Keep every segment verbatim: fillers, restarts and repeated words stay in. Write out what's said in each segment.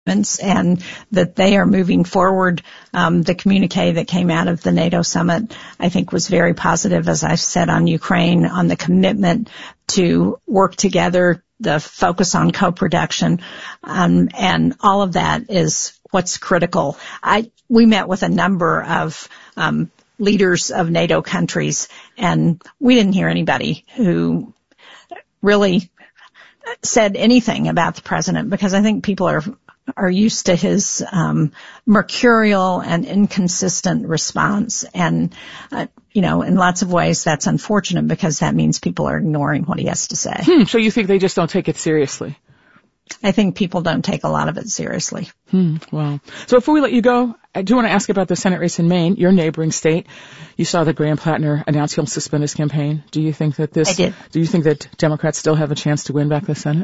and that they are moving forward. Um, the communique that came out of the NATO summit, I think, was very positive, as I've said, on Ukraine, on the commitment to work together, the focus on co-production, um, and all of that is what's critical. I we met with a number of um, leaders of NATO countries, and we didn't hear anybody who really said anything about the president, because I think people are are used to his um, mercurial and inconsistent response. And, uh, you know, in lots of ways, that's unfortunate because that means people are ignoring what he has to say. Hmm, so you think they just don't take it seriously? I think people don't take a lot of it seriously. Hmm, well, so before we let you go, I do want to ask about the Senate race in Maine, your neighboring state. You saw that Graham Plattner announced he'll suspend his campaign. Do you think that this, I did. Do you think that Democrats still have a chance to win back the Senate?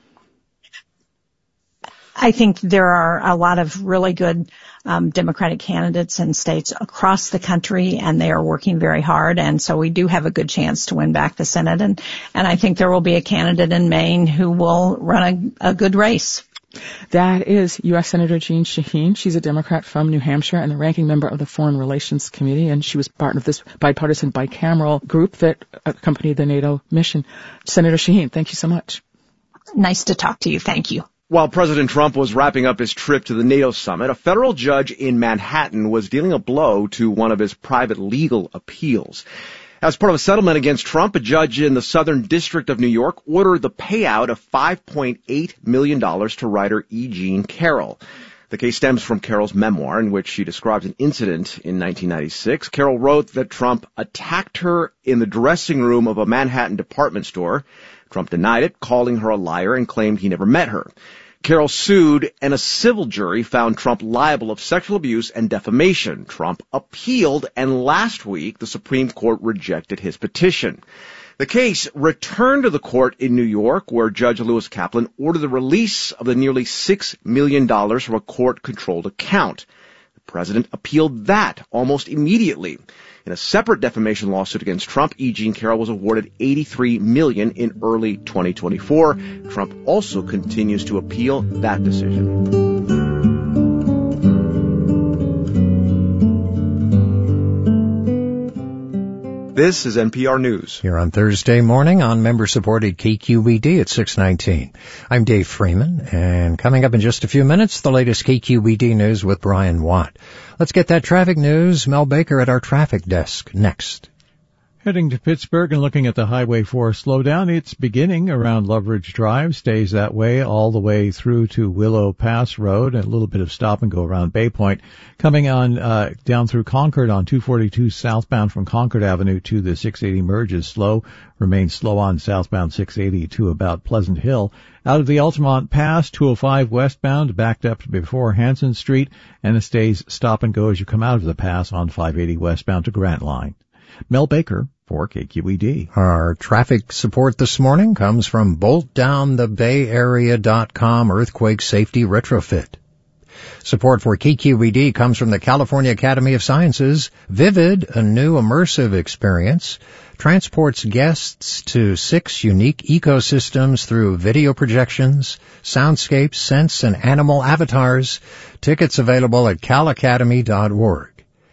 I think there are a lot of really good um, Democratic candidates in states across the country, and they are working very hard. And so we do have a good chance to win back the Senate. And, and I think there will be a candidate in Maine who will run a, a good race. That is U S Senator Jeanne Shaheen. She's a Democrat from New Hampshire and the ranking member of the Foreign Relations Committee, and she was part of this bipartisan bicameral group that accompanied the NATO mission. Senator Shaheen, thank you so much. Nice to talk to you. Thank you. While President Trump was wrapping up his trip to the NATO summit, a federal judge in Manhattan was dealing a blow to one of his private legal appeals. As part of a settlement against Trump, a judge in the Southern District of New York ordered the payout of five point eight million dollars to writer E. Jean Carroll. The case stems from Carroll's memoir, in which she describes an incident in nineteen ninety-six. Carroll wrote that Trump attacked her in the dressing room of a Manhattan department store. Trump denied it, calling her a liar, and claimed he never met her. Carroll sued, and a civil jury found Trump liable of sexual abuse and defamation. Trump appealed, and last week the Supreme Court rejected his petition. The case returned to the court in New York, where Judge Lewis Kaplan ordered the release of the nearly six million dollars from a court-controlled account. The president appealed that almost immediately. In a separate defamation lawsuit against Trump, E. Jean Carroll was awarded eighty-three million dollars in early twenty twenty-four. Trump also continues to appeal that decision. This is N P R News. Here on Thursday morning on member-supported K Q E D at six nineteen. I'm Dave Freeman, and coming up in just a few minutes, the latest K Q E D news with Brian Watt. Let's get that traffic news. Mel Baker at our traffic desk next. Heading to Pittsburgh and looking at the Highway four slowdown, it's beginning around Loveridge Drive, stays that way all the way through to Willow Pass Road, and a little bit of stop and go around Bay Point. Coming on uh, down through Concord on two forty-two southbound from Concord Avenue to the six eighty merge is slow, remains slow on southbound six eighty to about Pleasant Hill. Out of the Altamont Pass, two oh five westbound, backed up before Hanson Street, and it stays stop and go as you come out of the pass on five eighty westbound to Grant Line. Mel Baker for K Q E D. Our traffic support this morning comes from bolt down the bay area dot com Earthquake Safety Retrofit. Support for K Q E D comes from the California Academy of Sciences. Vivid, a new immersive experience, transports guests to six unique ecosystems through video projections, soundscapes, scents, and animal avatars. Tickets available at cal academy dot org.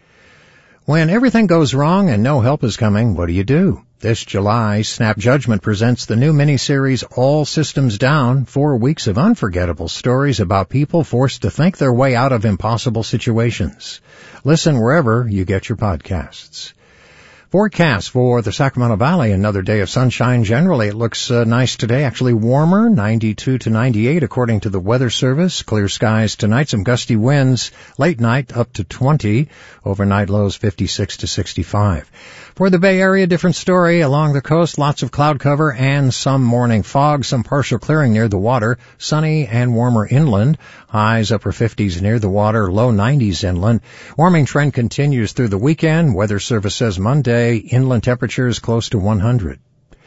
When everything goes wrong and no help is coming, what do you do? This July, Snap Judgment presents the new miniseries All Systems Down, four weeks of unforgettable stories about people forced to think their way out of impossible situations. Listen wherever you get your podcasts. Forecast for the Sacramento Valley, another day of sunshine. Generally, it looks uh, nice today, actually warmer, ninety-two to ninety-eight according to the Weather Service. Clear skies tonight, some gusty winds. Late night up to twenty. Overnight lows fifty-six to sixty-five. For the Bay Area, different story. Along the coast, lots of cloud cover and some morning fog, some partial clearing near the water. Sunny and warmer inland. Highs upper fifties near the water, low nineties inland. Warming trend continues through the weekend. Weather Service says Monday, inland temperatures close to one hundred.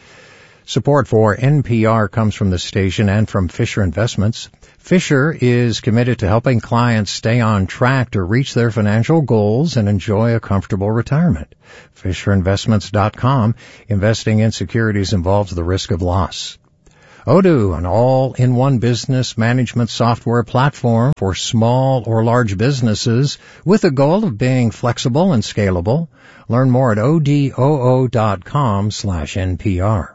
Support for N P R comes from the station and from Fisher Investments. Fisher is committed to helping clients stay on track to reach their financial goals and enjoy a comfortable retirement. fisher investments dot com. Investing in securities involves the risk of loss. Odoo, an all-in-one business management software platform for small or large businesses with a goal of being flexible and scalable. Learn more at odoo.com slash NPR.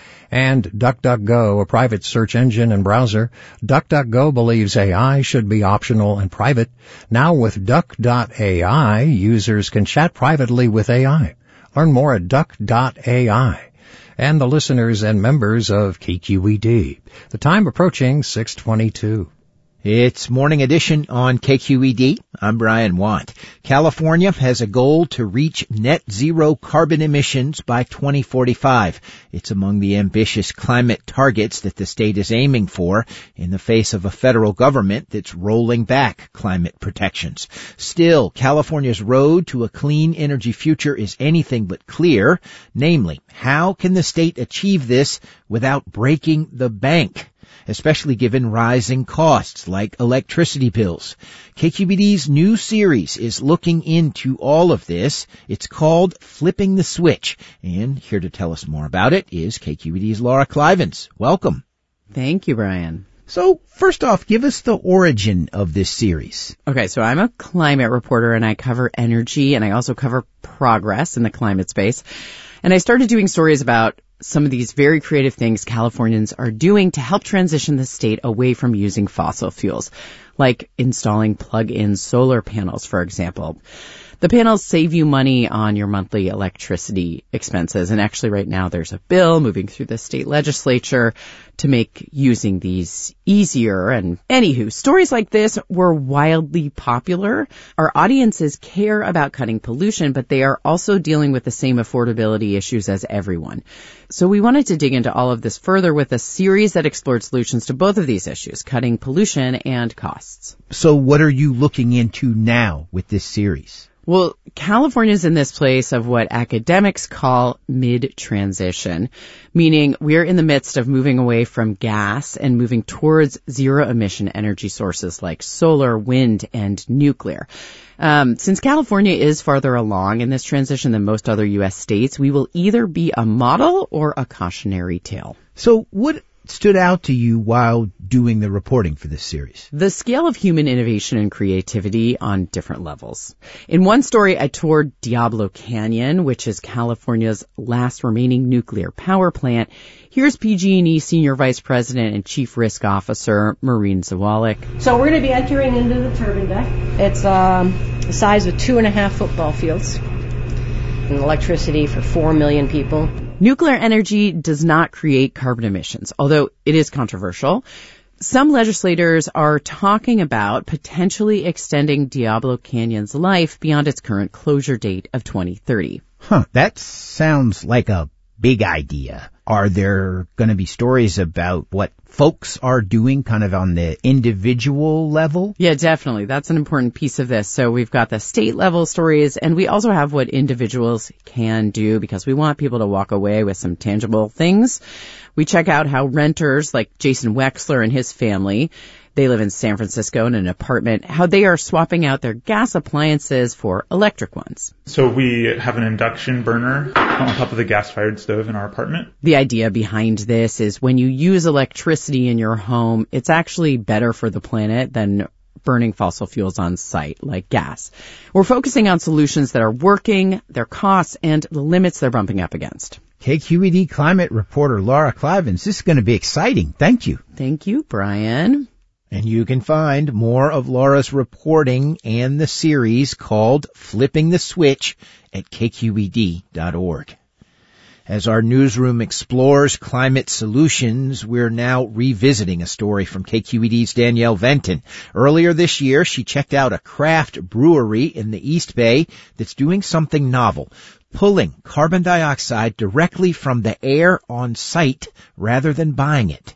And DuckDuckGo, a private search engine and browser. DuckDuckGo believes A I should be optional and private. Now with Duck dot A I, users can chat privately with A I. Learn more at Duck dot A I. And the listeners and members of K Q E D. The time approaching six twenty-two. It's Morning Edition on K Q E D. I'm Brian Watt. California has a goal to reach net zero carbon emissions by twenty forty-five. It's among the ambitious climate targets that the state is aiming for in the face of a federal government that's rolling back climate protections. Still, California's road to a clean energy future is anything but clear. Namely, how can the state achieve this without breaking the bank, especially given rising costs like electricity bills? K Q B D's new series is looking into all of this. It's called Flipping the Switch. And here to tell us more about it is K Q B D's Laura Klivans. Welcome. Thank you, Brian. So, first off, give us the origin of this series. Okay, so I'm a climate reporter, and I cover energy, and I also cover progress in the climate space. And I started doing stories about some of these very creative things Californians are doing to help transition the state away from using fossil fuels, like installing plug-in solar panels, for example. The panels save you money on your monthly electricity expenses. And actually right now there's a bill moving through the state legislature to make using these easier. And anywho, stories like this were wildly popular. Our audiences care about cutting pollution, but they are also dealing with the same affordability issues as everyone. So we wanted to dig into all of this further with a series that explored solutions to both of these issues, cutting pollution and costs. So what are you looking into now with this series? Well, California's in this place of what academics call mid-transition, meaning we're in the midst of moving away from gas and moving towards zero-emission energy sources like solar, wind, and nuclear. Um, since California is farther along in this transition than most other U S states, we will either be a model or a cautionary tale. So what stood out to you while doing the reporting for this series? The scale of human innovation and creativity on different levels. In one story, I toured Diablo Canyon, which is California's last remaining nuclear power plant. Here's P G and E Senior Vice President and Chief Risk Officer Maureen Zawalik. So we're going to be entering into the turbine deck. It's um, the size of two and a half football fields. And electricity for four million people. Nuclear energy does not create carbon emissions, although it is controversial. Some legislators are talking about potentially extending Diablo Canyon's life beyond its current closure date of twenty thirty. Huh, that sounds like a big idea. Are there going to be stories about what folks are doing kind of on the individual level? Yeah, definitely. That's an important piece of this. So we've got the state level stories, and we also have what individuals can do because we want people to walk away with some tangible things. We check out how renters like Jason Wexler and his family, they live in San Francisco in an apartment, how they are swapping out their gas appliances for electric ones. So we have an induction burner on top of the gas-fired stove in our apartment. The idea behind this is when you use electricity in your home, it's actually better for the planet than burning fossil fuels on site, like gas. We're focusing on solutions that are working, their costs, and the limits they're bumping up against. K Q E D climate reporter Laura Klivans, this is going to be exciting. Thank you. Thank you, Brian. And you can find more of Laura's reporting and the series called Flipping the Switch at K Q E D dot org. As our newsroom explores climate solutions, we're now revisiting a story from K Q E D's Danielle Venton. Earlier this year, she checked out a craft brewery in the East Bay that's doing something novel, pulling carbon dioxide directly from the air on site rather than buying it.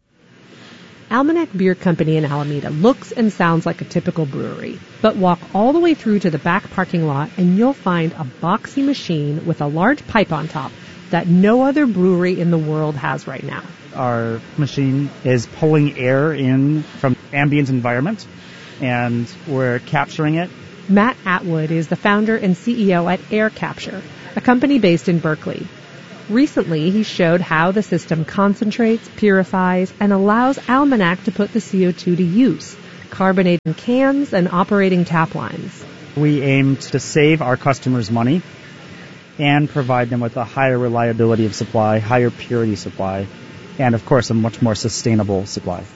Almanac Beer Company in Alameda looks and sounds like a typical brewery, but walk all the way through to the back parking lot and you'll find a boxy machine with a large pipe on top that no other brewery in the world has right now. Our machine is pulling air in from ambient environment, and we're capturing it. Matt Atwood is the founder and C E O at Air Capture, a company based in Berkeley. Recently, he showed how the system concentrates, purifies, and allows Almanac to put the C O two to use, carbonating cans and operating tap lines. We aim to save our customers money and provide them with a higher reliability of supply, higher purity supply, and of course a much more sustainable supply.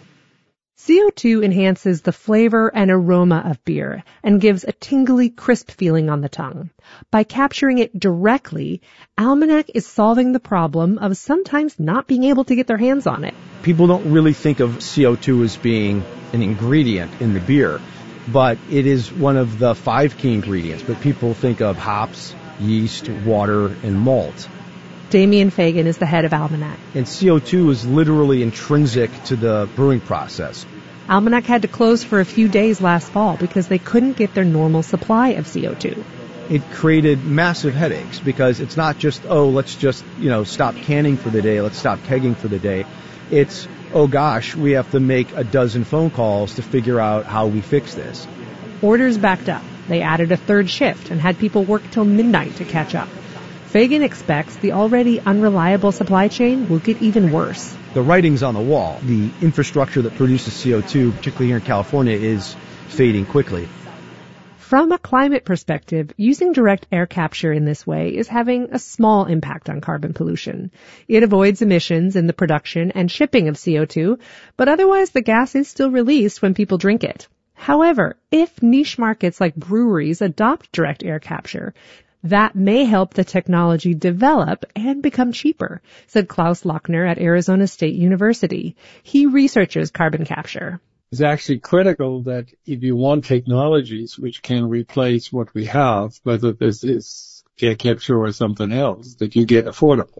C O two enhances the flavor and aroma of beer and gives a tingly, crisp feeling on the tongue. By capturing it directly, Almanac is solving the problem of sometimes not being able to get their hands on it. People don't really think of C O two as being an ingredient in the beer, but it is one of the five key ingredients. But people think of hops, yeast, water, and malt. Damian Fagan is the head of Almanac. And C O two is literally intrinsic to the brewing process. Almanac had to close for a few days last fall because they couldn't get their normal supply of C O two. It created massive headaches because it's not just, oh, let's just, you know, stop canning for the day, let's stop kegging for the day. It's, oh gosh, we have to make a dozen phone calls to figure out how we fix this. Orders backed up. They added a third shift and had people work till midnight to catch up. Fagan expects the already unreliable supply chain will get even worse. The writing's on the wall. The infrastructure that produces C O two, particularly here in California, is fading quickly. From a climate perspective, using direct air capture in this way is having a small impact on carbon pollution. It avoids emissions in the production and shipping of C O two, but otherwise the gas is still released when people drink it. However, if niche markets like breweries adopt direct air capture, that may help the technology develop and become cheaper, said Klaus Lochner at Arizona State University. He researches carbon capture. It's actually critical that if you want technologies which can replace what we have, whether this is air capture or something else, that you get affordable.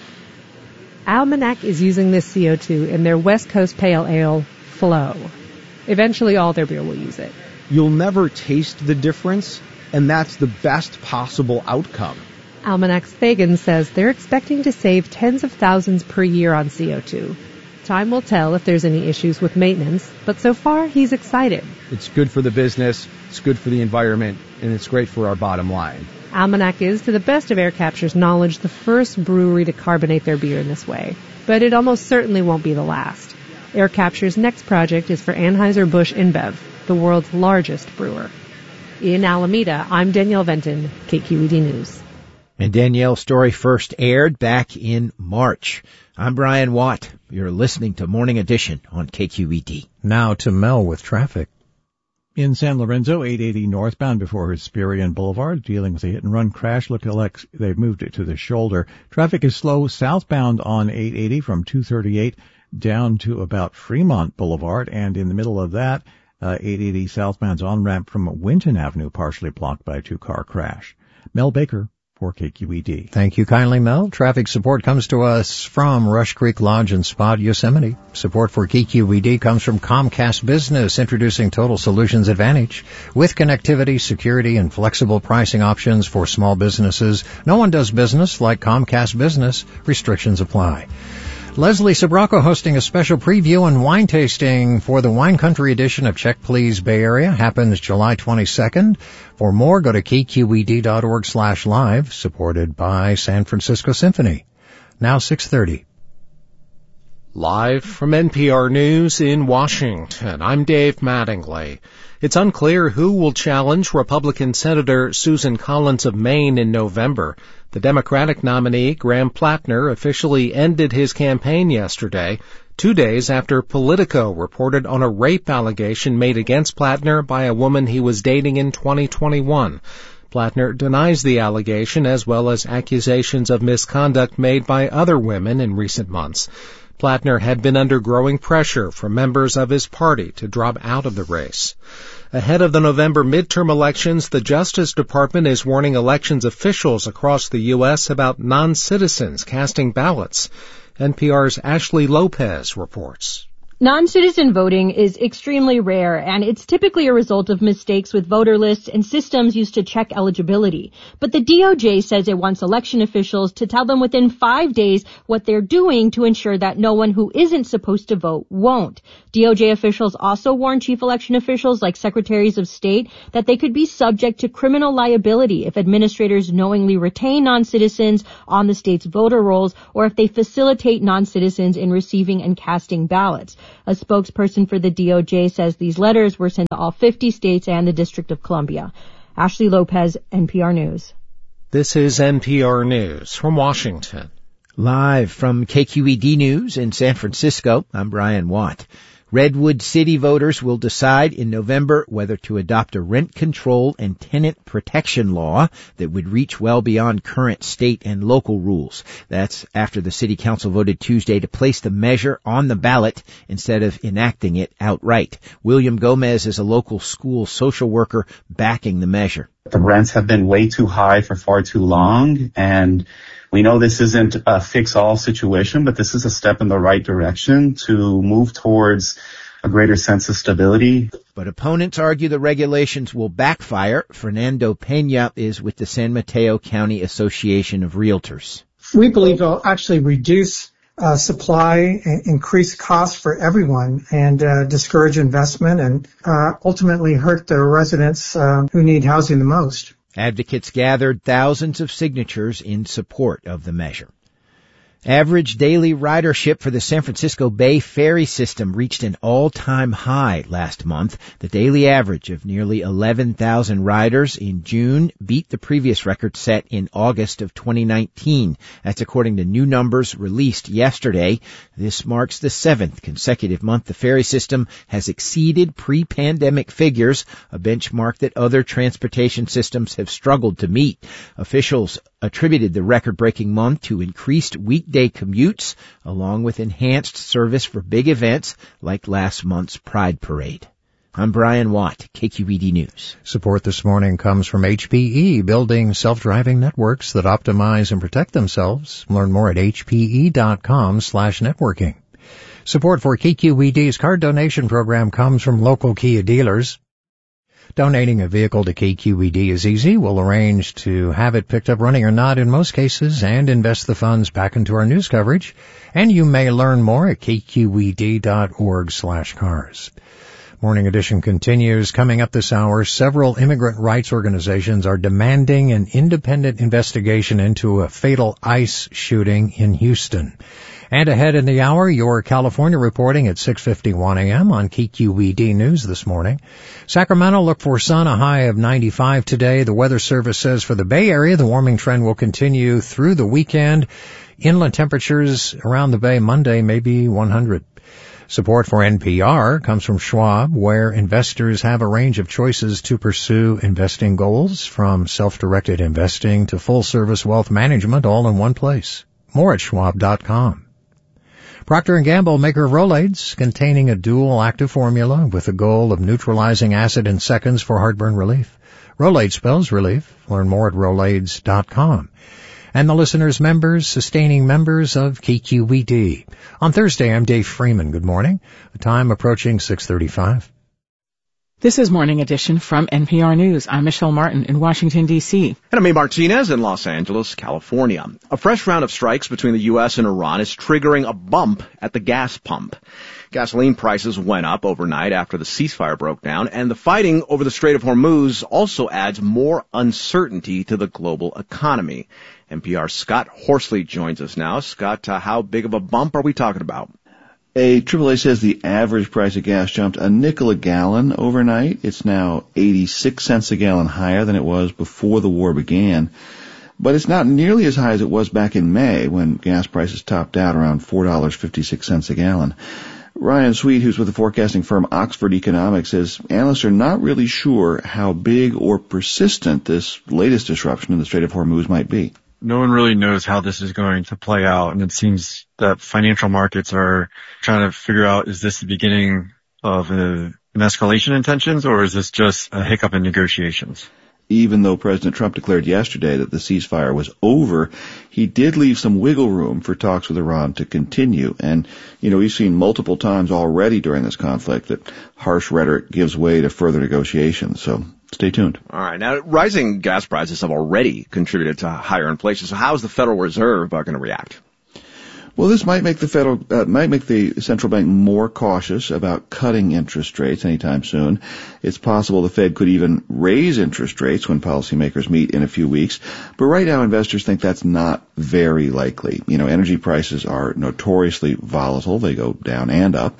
Almanac is using this C O two in their West Coast Pale Ale, Flow. Eventually all their beer will use it. You'll never taste the difference, and that's the best possible outcome. Almanac's Fagan says they're expecting to save tens of thousands per year on C O two. Time will tell if there's any issues with maintenance, but so far he's excited. It's good for the business, it's good for the environment, and it's great for our bottom line. Almanac is, to the best of Air Capture's knowledge, the first brewery to carbonate their beer in this way, but it almost certainly won't be the last. Air Capture's next project is for Anheuser-Busch InBev, the world's largest brewer. In Alameda, I'm Danielle Venton, K Q E D News. And Danielle's story first aired back in March. I'm Brian Watt. You're listening to Morning Edition on K Q E D. Now to Mel with traffic. In San Lorenzo, eight eighty northbound before Hesperian Boulevard, dealing with a hit-and-run crash. Look like they've moved it to the shoulder. Traffic is slow southbound on eight eighty from two thirty-eight down to about Fremont Boulevard, and in the middle of that, uh, eight eighty southbound's on-ramp from Winton Avenue partially blocked by a two-car crash. Mel Baker for K Q E D. Thank you kindly, Mel. Traffic support comes to us from Rush Creek Lodge and Spa Yosemite. Support for K Q E D comes from Comcast Business, introducing Total Solutions Advantage. With connectivity, security, and flexible pricing options for small businesses, no one does business like Comcast Business. Restrictions apply. Leslie Sbrocco hosting a special preview and wine tasting for the Wine Country edition of Check Please Bay Area. Happens July twenty-second. For more, go to k q e d dot org slash live, supported by San Francisco Symphony. Now six thirty. Live from N P R News in Washington, I'm Dave Mattingly. It's unclear who will challenge Republican Senator Susan Collins of Maine in November. The Democratic nominee, Graham Plattner, officially ended his campaign yesterday, two days after Politico reported on a rape allegation made against Plattner by a woman he was dating in twenty twenty-one. Plattner denies the allegation as well as accusations of misconduct made by other women in recent months. Plattner had been under growing pressure from members of his party to drop out of the race. Ahead of the November midterm elections, the Justice Department is warning elections officials across the U S about non-citizens casting ballots. N P R's Ashley Lopez reports. Non-citizen voting is extremely rare, and it's typically a result of mistakes with voter lists and systems used to check eligibility. But the D O J says it wants election officials to tell them within five days what they're doing to ensure that no one who isn't supposed to vote won't. D O J officials also warn chief election officials, like secretaries of state, that they could be subject to criminal liability if administrators knowingly retain non-citizens on the state's voter rolls or if they facilitate non-citizens in receiving and casting ballots. A spokesperson for the D O J says these letters were sent to all fifty states and the District of Columbia. Ashley Lopez, N P R News. This is N P R News from Washington. Live from K Q E D News in San Francisco, I'm Brian Watt. Redwood City voters will decide in November whether to adopt a rent control and tenant protection law that would reach well beyond current state and local rules. That's after the City Council voted Tuesday to place the measure on the ballot instead of enacting it outright. William Gomez is a local school social worker backing the measure. The rents have been way too high for far too long, and we know this isn't a fix-all situation, but this is a step in the right direction to move towards a greater sense of stability. But opponents argue the regulations will backfire. Fernando Pena is with the San Mateo County Association of Realtors. We believe it'll actually reduce uh, supply, and increase costs for everyone, and uh, discourage investment, and uh, ultimately hurt the residents uh, who need housing the most. Advocates gathered thousands of signatures in support of the measure. Average daily ridership for the San Francisco Bay ferry system reached an all-time high last month. The daily average of nearly eleven thousand riders in June beat the previous record set in August of twenty nineteen. That's according to new numbers released yesterday. This marks the seventh consecutive month the ferry system has exceeded pre-pandemic figures, a benchmark that other transportation systems have struggled to meet. Officials attributed the record-breaking month to increased weekday commutes, along with enhanced service for big events like last month's Pride Parade. I'm Brian Watt, K Q E D News. Support this morning comes from H P E, building self-driving networks that optimize and protect themselves. Learn more at H P E dot com slash networking. Support for K Q E D's card donation program comes from local Kia dealers. Donating a vehicle to K Q E D is easy. We'll arrange to have it picked up running or not in most cases and invest the funds back into our news coverage. And you may learn more at K Q E D dot org slash cars. Morning Edition continues. Coming up this hour, several immigrant rights organizations are demanding an independent investigation into a fatal ICE shooting in Houston. And ahead in the hour, your California reporting at six fifty-one a.m. on K Q E D News this morning. Sacramento, look for sun, a high of ninety-five today. The Weather Service says for the Bay Area, the warming trend will continue through the weekend. Inland temperatures around the Bay Monday may be one hundred. Support for N P R comes from Schwab, where investors have a range of choices to pursue investing goals, from self-directed investing to full-service wealth management, all in one place. More at schwab dot com. Procter and Gamble, maker of Rolaids, containing a dual active formula with the goal of neutralizing acid in seconds for heartburn relief. Rolaids spells relief. Learn more at rolaids dot com. And the listeners' members, sustaining members of K Q E D. On Thursday, I'm Dave Freeman. Good morning. The time approaching six thirty-five. This is Morning Edition from N P R News. I'm Michelle Martin in Washington, D C. And I'm A. Martinez in Los Angeles, California. A fresh round of strikes between the U S and Iran is triggering a bump at the gas pump. Gasoline prices went up overnight after the ceasefire broke down, and the fighting over the Strait of Hormuz also adds more uncertainty to the global economy. N P R's Scott Horsley joins us now. Scott, uh, how big of a bump are we talking about? A triple A says the average price of gas jumped a nickel a gallon overnight. It's now eighty-six cents a gallon higher than it was before the war began. But it's not nearly as high as it was back in May, when gas prices topped out around four dollars and fifty-six cents a gallon. Ryan Sweet, who's with the forecasting firm Oxford Economics, says analysts are not really sure how big or persistent this latest disruption in the Strait of Hormuz might be. No one really knows how this is going to play out, and it seems that financial markets are trying to figure out, is this the beginning of a, an escalation in tensions, or is this just a hiccup in negotiations? even though President Trump declared yesterday that the ceasefire was over, he did leave some wiggle room for talks with Iran to continue. And, you know, we've seen multiple times already during this conflict that harsh rhetoric gives way to further negotiations. So stay tuned. All right. Now, rising gas prices have already contributed to higher inflation. So how is the Federal Reserve uh, going to react? Well, this might make the federal, uh, might make the central bank more cautious about cutting interest rates anytime soon. It's possible the Fed could even raise interest rates when policymakers meet in a few weeks. But right now, investors think that's not very likely. You know, energy prices are notoriously volatile. They go down and up.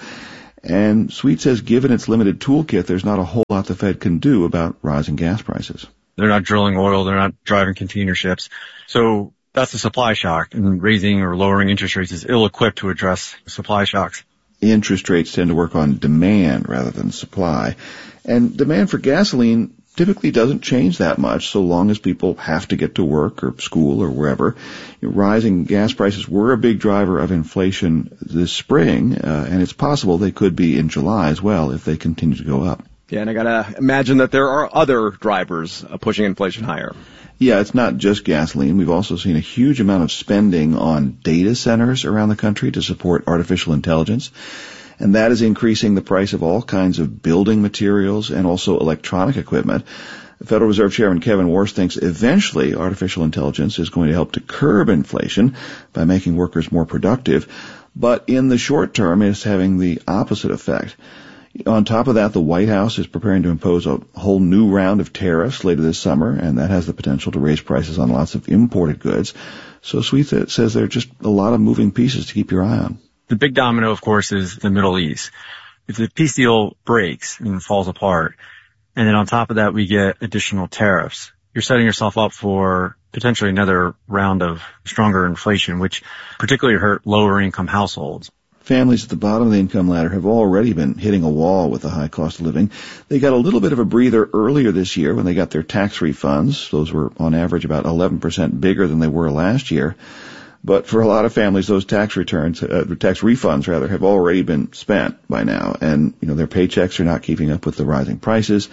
And Sweet says given its limited toolkit, there's not a whole lot the Fed can do about rising gas prices. They're not drilling oil. They're not driving container ships. So that's a supply shock, and raising or lowering interest rates is ill-equipped to address supply shocks. Interest rates tend to work on demand rather than supply. And demand for gasoline typically doesn't change that much so long as people have to get to work or school or wherever. Rising gas prices were a big driver of inflation this spring, uh, and it's possible they could be in July as well if they continue to go up. Yeah, and I gotta imagine that there are other drivers uh, pushing inflation higher. Yeah, it's not just gasoline. We've also seen a huge amount of spending on data centers around the country to support artificial intelligence. And that is increasing the price of all kinds of building materials and also electronic equipment. Federal Reserve Chairman Kevin Warsh thinks eventually artificial intelligence is going to help to curb inflation by making workers more productive. But in the short term, it's having the opposite effect. On top of that, the White House is preparing to impose a whole new round of tariffs later this summer, and that has the potential to raise prices on lots of imported goods. So Sweet says there are just a lot of moving pieces to keep your eye on. The big domino, of course, is the Middle East. If the peace deal breaks and falls apart, and then on top of that we get additional tariffs, you're setting yourself up for potentially another round of stronger inflation, which particularly hurt lower income households. Families at the bottom of the income ladder have already been hitting a wall with the high cost of living. They got a little bit of a breather earlier this year when they got their tax refunds. Those were on average about eleven percent bigger than they were last year. But for a lot of families, those tax returns, uh, tax refunds rather, have already been spent by now. And, you know, their paychecks are not keeping up with the rising prices.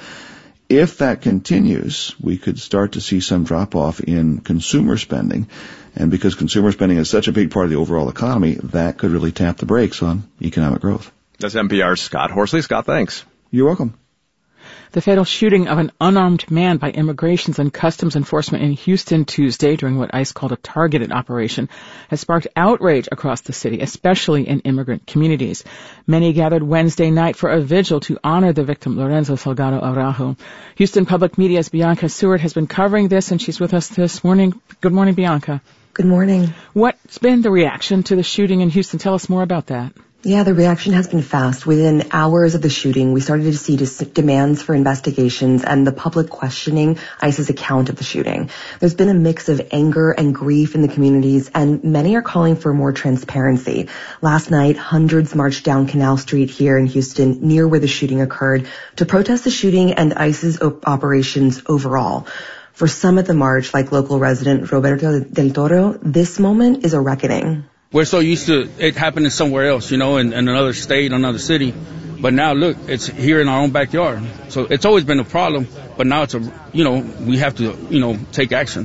If that continues, we could start to see some drop off in consumer spending. And because consumer spending is such a big part of the overall economy, that could really tap the brakes on economic growth. That's N P R's Scott Horsley. Scott, thanks. You're welcome. The fatal shooting of an unarmed man by Immigrations and Customs Enforcement in Houston Tuesday during what ICE called a targeted operation has sparked outrage across the city, especially in immigrant communities. Many gathered Wednesday night for a vigil to honor the victim, Lorenzo Salgado Araujo. Houston Public Media's Bianca Seward has been covering this, and she's with us this morning. Good morning, Bianca. Good morning. What's been the reaction to the shooting in Houston? Tell us more about that. Yeah, the reaction has been fast. Within hours of the shooting, we started to see dis- demands for investigations and the public questioning ICE's account of the shooting. There's been a mix of anger and grief in the communities, and many are calling for more transparency. Last night, hundreds marched down Canal Street here in Houston, near where the shooting occurred, to protest the shooting and ICE's op- operations overall. For some at the march, like local resident Roberto Del Toro, this moment is a reckoning. We're so used to it happening somewhere else, you know, in, in another state, another city. But now, look, it's here in our own backyard. So it's always been a problem, but now it's a, you know, we have to, you know, take action.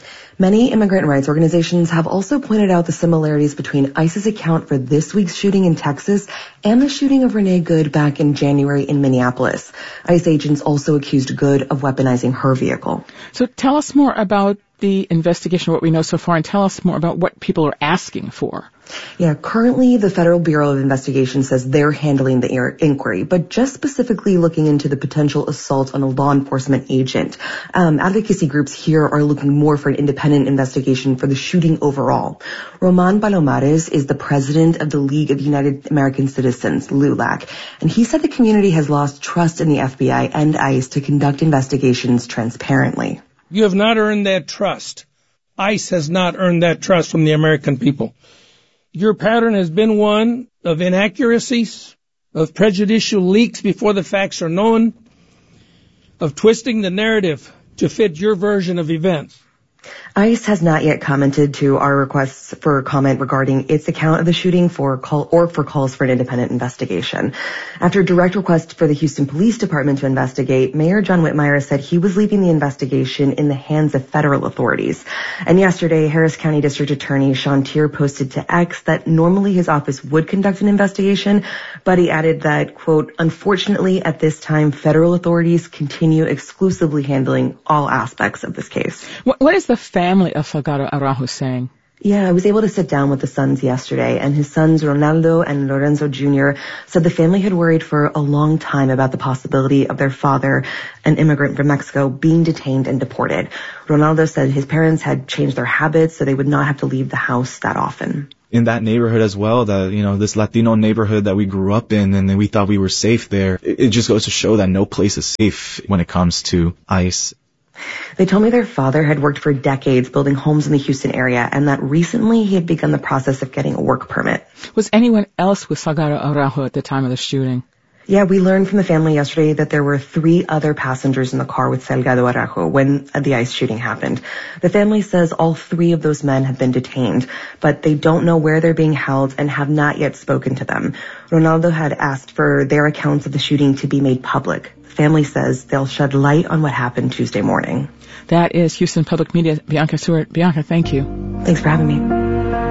Many immigrant rights organizations have also pointed out the similarities between ICE's account for this week's shooting in Texas and the shooting of Renee Good back in January in Minneapolis. ICE agents also accused Good of weaponizing her vehicle. So tell us more about the investigation, what we know so far, and tell us more about what people are asking for. Yeah, currently the Federal Bureau of Investigation says they're handling the inquiry, but just specifically looking into the potential assault on a law enforcement agent. Um, advocacy groups here are looking more for an independent investigation for the shooting overall. Roman Palomares is the president of the League of United American Citizens, LULAC, and he said the community has lost trust in the F B I and ICE to conduct investigations transparently. You have not earned that trust. ICE has not earned that trust from the American people. Your pattern has been one of inaccuracies, of prejudicial leaks before the facts are known, of twisting the narrative to fit your version of events. ICE has not yet commented to our requests for comment regarding its account of the shooting for call or for calls for an independent investigation. After a direct request for the Houston Police Department to investigate, Mayor John Whitmire said he was leaving the investigation in the hands of federal authorities. And yesterday, Harris County District Attorney Sean Tier posted to X that normally his office would conduct an investigation, but he added that, quote, unfortunately, at this time, federal authorities continue exclusively handling all aspects of this case. What, what is the family of Salgado Araujo saying? Yeah, I was able to sit down with the sons yesterday, and his sons, Ronaldo and Lorenzo Junior, said the family had worried for a long time about the possibility of their father, an immigrant from Mexico, being detained and deported. Ronaldo said his parents had changed their habits so they would not have to leave the house that often. In that neighborhood as well, that, you know, this Latino neighborhood that we grew up in, and then we thought we were safe there. It, it just goes to show that no place is safe when it comes to ICE. They told me their father had worked for decades building homes in the Houston area and that recently he had begun the process of getting a work permit. Was anyone else with Salgado Araujo at the time of the shooting? Yeah, we learned from the family yesterday that there were three other passengers in the car with Salgado Araujo when the ICE shooting happened. The family says all three of those men have been detained, but they don't know where they're being held and have not yet spoken to them. Ronaldo had asked for their accounts of the shooting to be made public. The family says they'll shed light on what happened Tuesday morning. That is Houston Public Media, Bianca Stewart. Bianca, thank you. Thanks for having me.